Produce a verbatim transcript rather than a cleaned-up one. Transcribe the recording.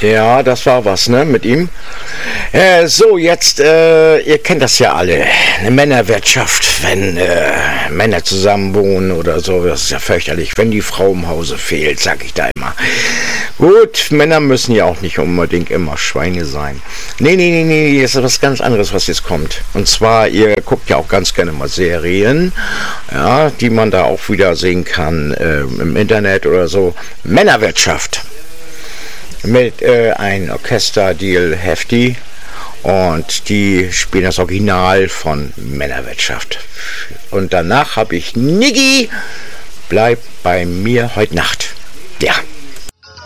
Ja, das war was, ne, mit ihm. Äh, so, jetzt, äh, ihr kennt das ja alle. Eine Männerwirtschaft, wenn äh, Männer zusammen wohnen oder so, das ist ja fürchterlich. Wenn die Frau im Hause fehlt, sag ich da immer. Gut, Männer müssen ja auch nicht unbedingt immer Schweine sein. Nee, nee, nee, nee, das ist was ganz anderes, was jetzt kommt. Und zwar, ihr guckt ja auch ganz gerne mal Serien, ja, die man da auch wieder sehen kann äh, im Internet oder so. Männerwirtschaft. Mit äh, ein Orchesterdeal Hefty und die spielen das Original von Männerwirtschaft. Und danach habe ich Niggi, bleib bei mir heute Nacht. Ja.